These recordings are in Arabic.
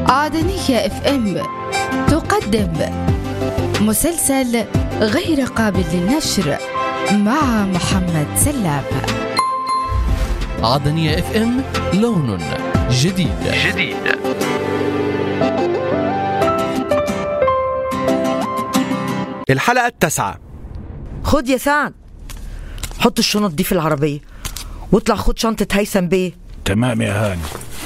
عدنية اف ام تقدم مسلسل غير قابل للنشر مع محمد سلام. عدنية اف ام، لون جديد. الحلقة 9. خد يا سعد، حط الشنط دي في العربية واطلع خد شنطة هيثم بيه. تمام يا هاني.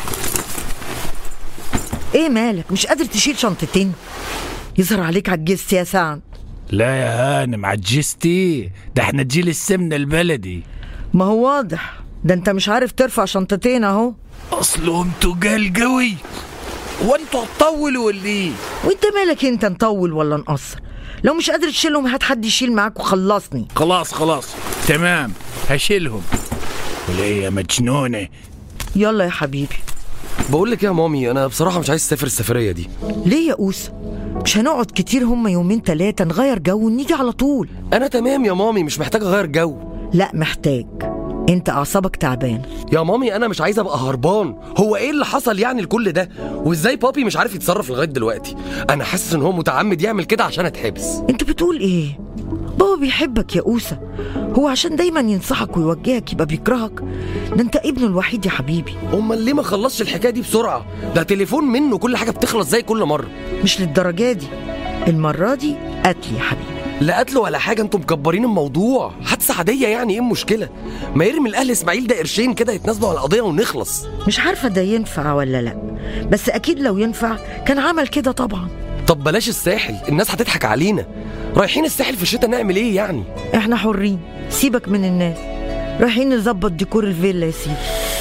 ايه مالك مش قادر تشيل شنطتين؟ يظهر عليك عجزت يا سعد. لا يا هانم عجزتي، ده احنا جيل السمنة البلدي. ما هو واضح، ده انت مش عارف ترفع شنطتين اهو. اصلهم تقال قوي، وانتوا هتطولوا ولا ايه؟ وانت مالك انت نطول ولا نقصر؟ لو مش قادر تشيلهم هات حد يشيل معاك وخلصني. خلاص تمام هشيلهم. ولا ايه يا مجنونة؟ يلا يا حبيبي. بقولك يا مامي، انا بصراحة مش عايز اسافر السفرية دي. ليه يا أوسة؟ مش هنقعد كتير، هما يومين 3 نغير جو ونيجي على طول. انا تمام يا مامي، مش محتاج اغير جو. لا محتاج، انت اعصابك تعبان. يا مامي انا مش عايز ابقى هربان. هو ايه اللي حصل يعني لكل ده؟ وازاي بابي مش عارف يتصرف لغاية دلوقتي؟ انا حاسس ان هو متعمد يعمل كده عشان اتحبس. انت بتقول ايه؟ بابا بيحبك يا أوسة، هو عشان دايما ينصحك ويوجهك يبقى بيكرهك؟ ده انت ابنه الوحيد يا حبيبي. امال ليه ما خلصش الحكاية دي بسرعة؟ ده تليفون منه كل حاجة بتخلص زي كل مرة. مش للدرجة دي، المرة دي قتل يا حبيبي. لا قتل ولا حاجة، انتم مكبرين الموضوع. حادثة عادية يعني، ايه المشكلة؟ ما يرمي الأهل إسماعيل ده قرشين كده يتنازلوا على القضية ونخلص. مش عارفة ده ينفع ولا لا، بس أكيد لو ينفع كان عمل كده طبعا. طب بلاش الساحل، الناس هتضحك علينا. رايحين الساحل في الشتاء نعمل ايه يعني؟ احنا حرين، سيبك من الناس. رايحين نظبط ديكور الفيلا يا سيدي.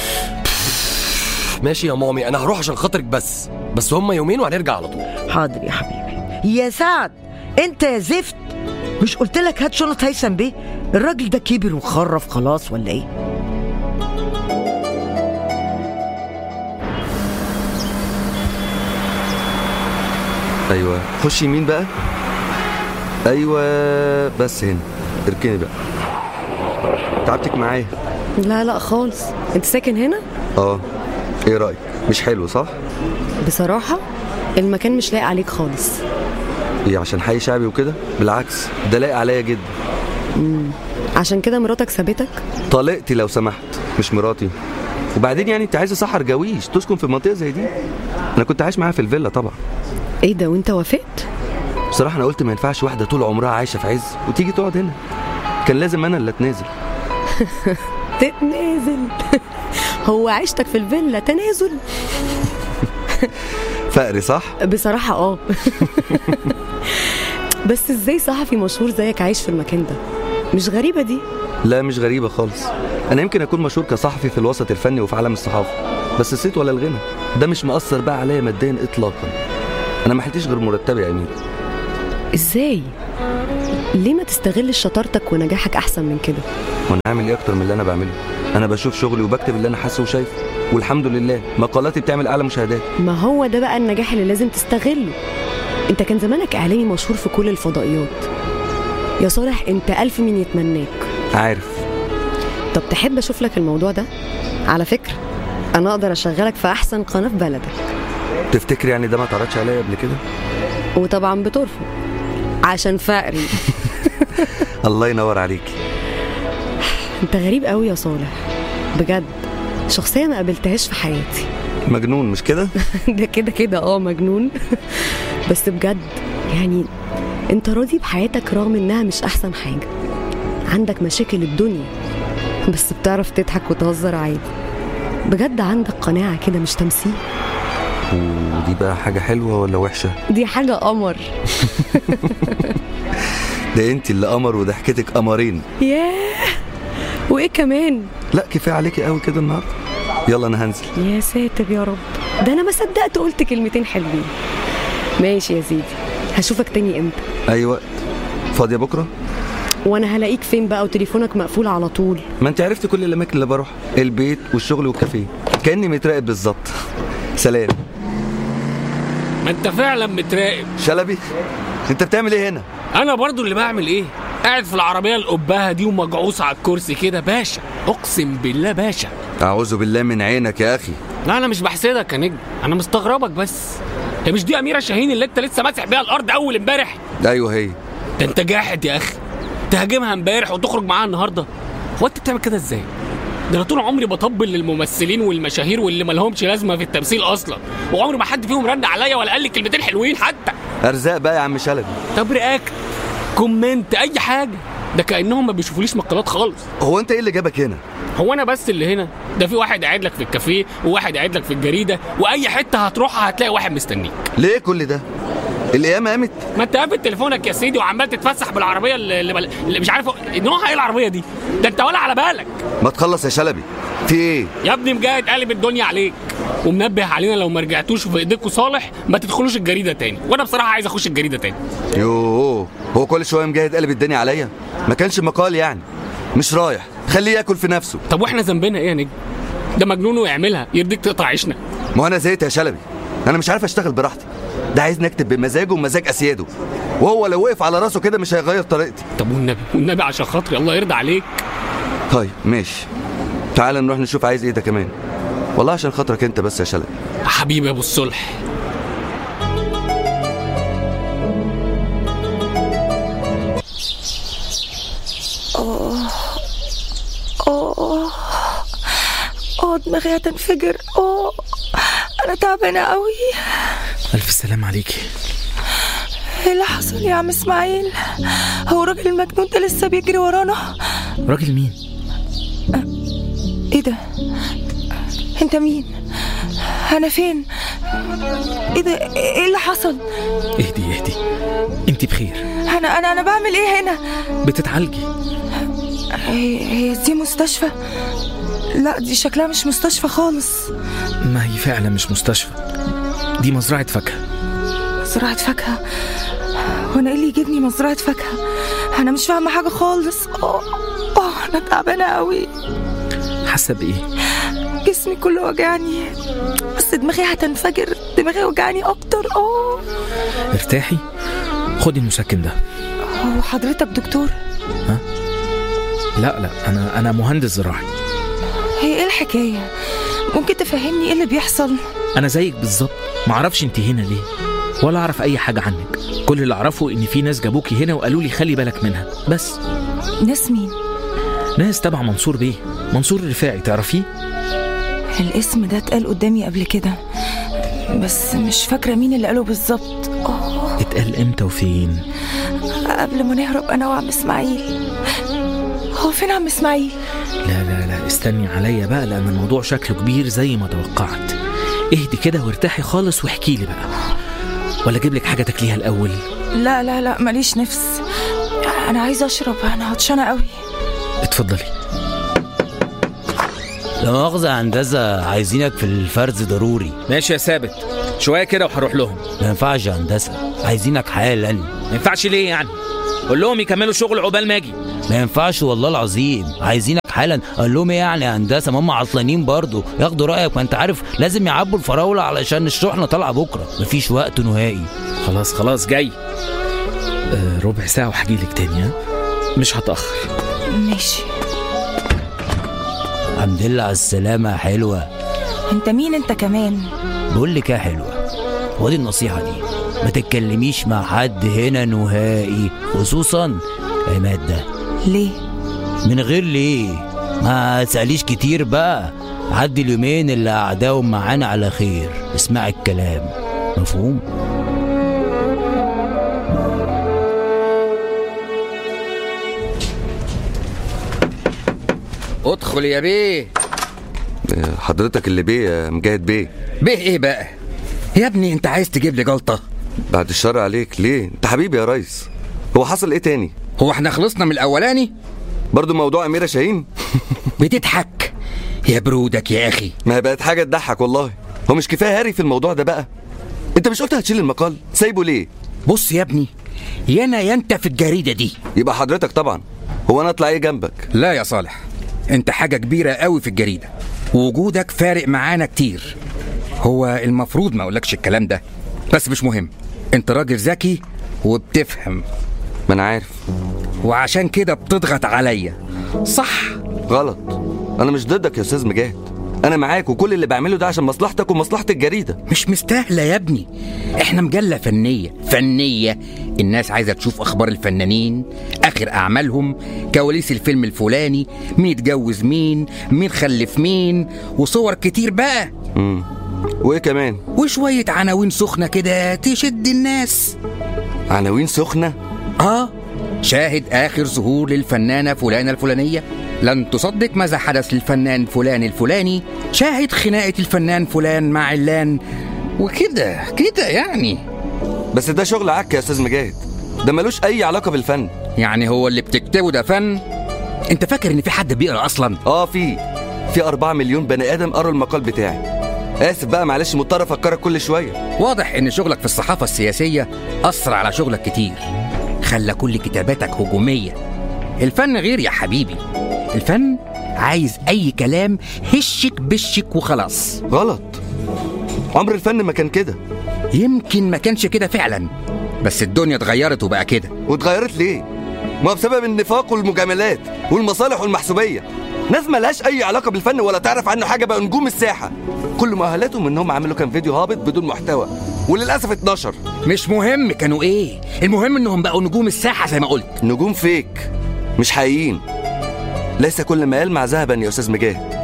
ماشي يا مامي، انا هروح عشان خاطرك بس هم يومين وهنرجع على طول. حاضر يا حبيبي. يا سعد انت يا زفت، مش قلتلك هات شنط هيثم بيه؟ الراجل ده كبر وخرف خلاص ولا ايه؟ ايوه خش يمين بقى. ايوه بس هنا اركني بقى. تعبتك معايا؟ لا خالص. انت ساكن هنا؟ ايه رايك؟ مش حلو صح؟ بصراحة المكان مش لايق عليك خالص. ايه عشان حي شعبي وكده؟ بالعكس ده لايق عليا جدا. عشان كده مراتك سابتك؟ طلقتي لو سمحت، مش مراتي. وبعدين يعني انت عايزه سحر جويش تسكن في منطقه زي دي؟ انا كنت عايش معاها في الفيلا طبعا. ايه ده وانت وافقت؟ بصراحه انا قلت ما ينفعش واحده طول عمرها عايشه في عز وتيجي تقعد هنا. كان لازم انا اللي اتنازل. تتنازل؟ هو عيشتك في الفيلا تنازل؟ فقري صح؟ بصراحة بس ازاي صحفي مشهور زيك عايش في المكان ده؟ مش غريبة دي؟ لا مش غريبة خالص. انا يمكن اكون مشهور كصحفي في الوسط الفني وفي عالم الصحافة، بس الصيت ولا الغنى ده مش مؤثر بقى عليا ماديا اطلاقا. انا ما حلتش غير مرتبي يا امين. ازاي؟ ليه ما تستغلش شطارتك ونجاحك احسن من كده؟ وانا اعمل ايه اكتر من اللي انا بعمله؟ انا بشوف شغلي وبكتب اللي انا حاسه وشايفه، والحمد لله مقالاتي بتعمل اعلى مشاهدات. ما هو ده بقى النجاح اللي لازم تستغله. انت كان زمانك اعلامي مشهور في كل الفضائيات يا صالح. انت 1000 من يتمناك. عارف. طب تحب اشوف لك الموضوع ده؟ على فكرة انا اقدر اشغلك في احسن قناة في بلدك. تفتكر يعني ده ما اتعرضش عليا قبل كده؟ وطبعا بترفض عشان فقري. الله ينور عليكي. انت غريب قوي يا صالح بجد، شخصية ما قابلتهاش في حياتي. مجنون مش كده؟ ده كده مجنون. بس بجد يعني انت راضي بحياتك رغم انها مش احسن حاجة. عندك مشاكل الدنيا بس بتعرف تضحك وتهزر عادي. بجد عندك قناعة كده مش تمثيل. ودي بقى حاجة حلوة ولا وحشة؟ دي حاجة قمر. ده انت اللي قمر وضحكتك قمرين. ياه، وايه كمان؟ لا كفاية عليكي قوي كده النهاردة. يلا انا هنزل. يا ساتر يا رب، ده انا ما صدقت قلت كلمتين حلوين. ماشي يا سيدي، هشوفك تاني امتى؟ اي وقت. فاضية بكرة؟ وانا هلاقيك فين بقى وتليفونك مقفول على طول؟ ما انت عرفت كل الاماكن اللي بروح، البيت والشغل والكافيه، كأني متراقب بالظبط. سلام. ما انت فعلا متراقب. شلبي انت بتعمل ايه هنا؟ انا برضو اللي بعمل ايه؟ قاعد في العربية القباها دي ومجعوص على الكرسي كده. باشا اقسم بالله باشا. اعوذ بالله من عينك يا اخي، لا انا مش بحسدك يا نجم، انا مستغربك بس. هي مش دي اميره شاهين اللي انت لسه ماسح بيها الارض اول امبارح؟ ايوه هي. ده انت جاحد يا اخي، تهاجمها امبارح وتخرج معاها النهارده. هو انت بتعمل كده ازاي؟ ده انا طول عمري بطبل للممثلين والمشاهير واللي مالهمش لازمه في التمثيل اصلا، وعمري ما حد فيهم رن عليا ولا قال لي كلمتين حلوين حتى. ارزاق بقى يا عم شلبي. طب رياكت، كومنت، اي حاجه، ده كانهم ما بيشوفوليش مقالات خالص. هو انت ايه اللي جابك هنا؟ هو انا بس اللي هنا؟ ده في واحد قاعد لك في الكافيه وواحد قاعد لك في الجريده، واي حته هتروحها هتلاقي واحد مستنيك. ليه كل ده؟ القيامه قامت؟ ما انت قافل تليفونك يا سيدي وعمال تتفسح بالعربيه اللي مش عارف نوعها ايه العربيه دي، ده انت ولا على بالك. ما تخلص يا شلبي، في ايه يا ابني؟ مجاهد قلب الدنيا عليك ومنبه علينا لو ما رجعتوش في ايديكوا صالح ما تدخلوش الجريده تاني، وانا بصراحه عايز اخش الجريده تاني. يوه، هو كل شويه مجاهد قلب الدنيا عليا؟ ما كانش مقال يعني، مش رايح، خليه ياكل في نفسه. طب واحنا ذنبنا ايه يا نجم؟ ده مجنون ويعملها، يرضيك تقطع عيشنا؟ ما انا زهقت يا شلبي، انا مش عارف اشتغل براحتي، ده عايز نكتب بمزاجه ومزاج اسياده، وهو لو وقف على راسه كده مش هيغير طريقتي. طب والنبي عشان خاطري الله يرضى عليك. طيب ماشي، تعال نروح نشوف عايز ايه ده كمان، والله عشان خاطرك انت بس يا شلبي. حبيبي يا ابو الصلح. دماغي هتنفجر. انا تعبانه قوي. الف سلام عليكي. ايه اللي حصل يا عم اسماعيل؟ هو الراجل المجنون ده لسه بيجري ورانا؟ راجل مين؟ ايه ده؟ انت مين؟ انا فين؟ ايه ده؟ ايه اللي حصل؟ اهدي، انت بخير؟ انا بعمل ايه هنا؟ بتتعالجي. هي دي مستشفى؟ لا دي شكلها مش مستشفى خالص. ما هي فعلا مش مستشفى، دي مزرعة فاكهة. مزرعة فاكهة؟ وانا ايه اللي يجيبني مزرعة فاكهة؟ انا مش فاهمة حاجة خالص. انا تعبانة قوي. حاسة بايه؟ جسمي كله وجعني، بس دماغي هتنفجر، دماغي وجعني اكتر. ارتاحي، خدي المسكن ده. هو حضرتك دكتور؟ ها؟ لا انا مهندس زراعي. هي ايه الحكاية؟ ممكن تفهمني ايه اللي بيحصل؟ انا زيك بالظبط، معرفش انت هنا ليه ولا اعرف اي حاجة عنك. كل اللي اعرفه ان في ناس جابوكي هنا وقالوا لي خلي بالك منها بس. ناس مين؟ ناس تبع منصور بيه، منصور الرفاعي، تعرفيه؟ الاسم ده اتقال قدامي قبل كده بس مش فاكرة مين اللي قاله بالظبط. اتقال امتى وفين؟ قبل ما نهرب انا وعم اسماعيل. هو فين عم اسماعيل؟ لا استني عليا بقى، لان الموضوع شكله كبير زي ما توقعت. اهدي كده وارتاحي خالص واحكي لي بقى، ولا اجيب لك حاجه تاكليها الاول؟ لا ماليش نفس، انا عايزه اشرب، انا عطشانه قوي. اتفضلي. لا مؤاخذة يا هندسة، عايزينك في الفرز ضروري. ماشي يا ثابت، شويه كده وهروح لهم. ما ينفعش يا هندسة، عايزينك حالا. ما ينفعش ليه يعني؟ قول لهم يكملوا شغل عقبال ما اجي. ما ينفعش والله العظيم، عايزينك حالا. قال لهم ايه يعني يا هندسة؟ ما هم عطلانين برضو، ياخدوا رأيك، ما انت عارف لازم يعبوا الفراولة علشان الشحنة طالعة بكرة، مفيش وقت نهائي. خلاص جاي. ربع ساعة وهجيلك تاني، ها؟ مش هتأخر. ماشي. الحمد لله على السلامة يا حلوة. انت مين انت كمان؟ بقول لك يا حلوة، ودي النصيحة دي، ما تتكلميش مع حد هنا نهائي، خصوصا عماد ده. ليه؟ من غير ليه، ما تسأليش كتير بقى، عدي اليومين اللي قعداهم معانا على خير، اسمع الكلام، مفهوم؟ ادخل يا بيه. حضرتك اللي بيه يا مجاهد بيه. بيه ايه بقى يا ابني؟ انت عايز تجيب لي جلطة؟ بعد الشر عليك، ليه؟ انت حبيبي يا ريس. هو حصل ايه تاني؟ هو احنا خلصنا من الاولاني؟ برضو موضوع اميرة شاهين؟ بتضحك يا برودك يا اخي. ما هي بقت حاجة تضحك والله. هو مش كفاية هاري في الموضوع ده بقى؟ انت مش قلت هتشيل المقال؟ سايبه ليه؟ بص يا ابني، يا انا يا انت في الجريدة دي. يبقى حضرتك طبعا. هو انا اطلع ايه جنبك؟ لا يا صالح، انت حاجة كبيرة قوي في الجريدة، ووجودك فارق معانا كتير. هو المفروض ما اقولكش الكلام ده، بس مش مهم، انت راجل ذكي وبتفهم. ما انا عارف، وعشان كده بتضغط عليا، صح؟ غلط، انا مش ضدك يا استاذ مجاهد، انا معاك، وكل اللي بعمله ده عشان مصلحتك ومصلحة الجريدة. مش مستاهلة يا ابني، احنا مجلة فنية. الناس عايزة تشوف اخبار الفنانين، اخر اعمالهم، كواليس الفيلم الفلاني، مين اتجوز مين خلف مين، وصور كتير بقى. وايه كمان؟ وشوية عناوين سخنة كده تشد الناس. عناوين سخنة؟ شاهد آخر ظهور للفنانة فلانة الفلانية، لن تصدق ماذا حدث للفنان فلان الفلاني، شاهد خناقة الفنان فلان مع علان، وكده يعني. بس ده شغل عك يا أستاذ مجاهد، ده ملوش أي علاقة بالفن. يعني هو اللي بتكتبه ده فن؟ انت فاكر ان في حد بيقرأ أصلا؟ في 4 مليون بني آدم قروا المقال بتاعي. آسف بقى، معلش، مضطر أفكرك كل شوية. واضح ان شغلك في الصحافة السياسية أثر على شغلك كتير، خلى كل كتاباتك هجومية. الفن غير يا حبيبي، الفن عايز أي كلام هشك بشك وخلاص. غلط، عمر الفن ما كان كده. يمكن ما كانش كده فعلا، بس الدنيا اتغيرت وبقى كده. واتغيرت ليه؟ ما بسبب النفاق والمجاملات والمصالح والمحسوبية. ناس ملهاش أي علاقة بالفن ولا تعرف عنه حاجة، بقى نجوم الساحة، كل مؤهلاتهم إنهم عملوا كان فيديو هابط بدون محتوى، وللأسف اتنشر. مش مهم كانوا إيه، المهم إنهم بقوا نجوم الساحة زي ما قلت. نجوم فيك مش حقيقيين. ليس كل ما يلمع ذهبا يا أستاذ مجاهد.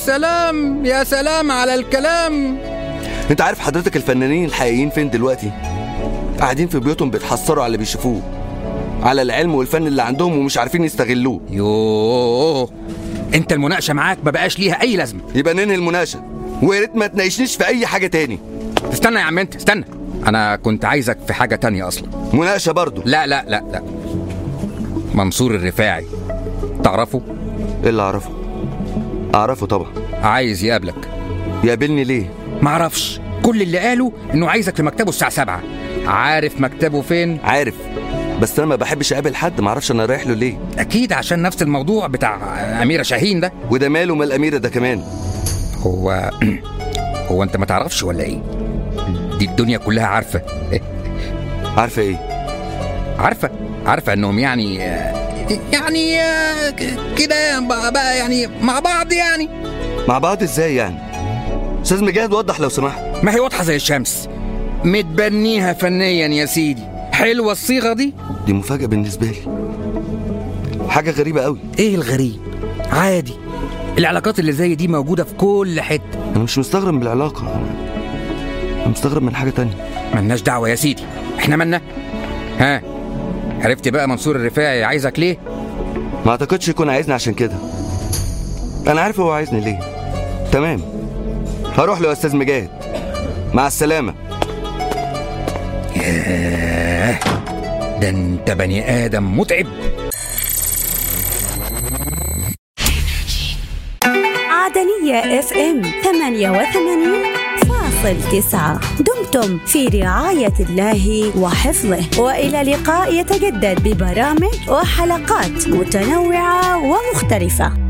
يا سلام على الكلام. أنت عارف حضرتك الفنانين الحقيقيين فين دلوقتي؟ قاعدين في بيوتهم بيتحسروا على اللي بيشوفوه، على العلم والفن اللي عندهم، ومش عارفين يستغلوه. يوه، انت المناقشه معاك ما بقاش ليها اي لازمه. يبقى ننهي المناقشه، ويا ريت ما تناقشنيش في اي حاجه تاني. استنى يا عم، انت استنى، انا كنت عايزك في حاجه تانية اصلا. مناقشه برضو؟ لا، منصور الرفاعي تعرفه؟ ايه اللي اعرفه؟ اعرفه طبعا. عايز يقابلك. يقابلني ليه؟ معرفش، كل اللي قاله انه عايزك في مكتبه الساعه 7. عارف مكتبه فين؟ عارف، بس انا ما بحبش اقابل حد ما اعرفش انا رايح له ليه. اكيد عشان نفس الموضوع بتاع اميره شاهين ده. وده ماله ما الاميره ده كمان؟ هو انت ما تعرفش ولا ايه؟ دي الدنيا كلها عارفه. عارفه ايه؟ عارفه انهم يعني كده بقى، يعني مع بعض. يعني مع بعض ازاي يعني؟ استاذ مجاهد وضح لو سمحت. ما هي واضحه زي الشمس، متبنيها فنيا يا سيدي. حلوه الصيغه دي مفاجاه بالنسبه لي، حاجه غريبه قوي. ايه الغريب؟ عادي، العلاقات اللي زي دي موجوده في كل حته. انا مش مستغرب من العلاقه، انا مستغرب من حاجه تانية. ملناش دعوه يا سيدي، احنا مالنا. عرفت بقى منصور الرفاعي عايزك ليه؟ ما اعتقدش يكون عايزني عشان كده. انا عارف هو عايزني ليه. تمام، هروح له يا استاذ مجاهد، مع السلامه. ياه، ده انت بني ادم متعب. عدنية FM 88.9. دمتم في رعاية الله وحفظه، وإلى لقاء يتجدد ببرامج وحلقات متنوعة ومختلفة.